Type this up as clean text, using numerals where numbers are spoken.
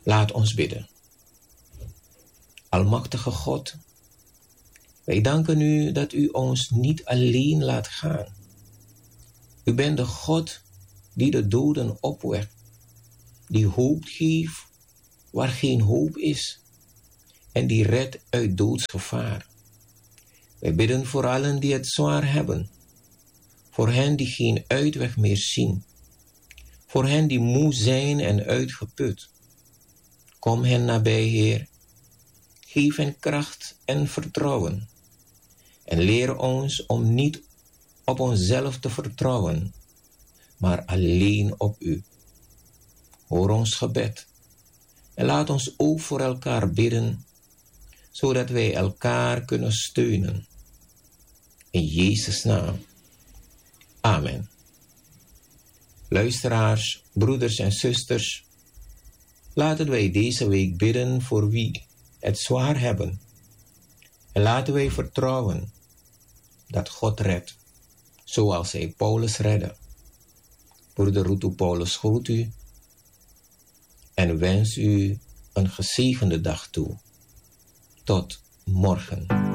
Laat ons bidden. Almachtige God, wij danken u dat u ons niet alleen laat gaan. U bent de God die de doden opwekt, die hoop geeft waar geen hoop is en die redt uit doodsgevaar. Wij bidden voor allen die het zwaar hebben, voor hen die geen uitweg meer zien, voor hen die moe zijn en uitgeput. Kom hen nabij, Heer. Geef hen kracht en vertrouwen. En leer ons om niet op onszelf te vertrouwen, maar alleen op u. Hoor ons gebed en laat ons ook voor elkaar bidden, zodat wij elkaar kunnen steunen. In Jezus' naam. Amen. Luisteraars, broeders en zusters, laten wij deze week bidden voor wie het zwaar hebben. En laten wij vertrouwen dat God redt, zoals hij Paulus redde. Broeder Rutu Paulus groet u en wens u een gezegende dag toe. Tot morgen.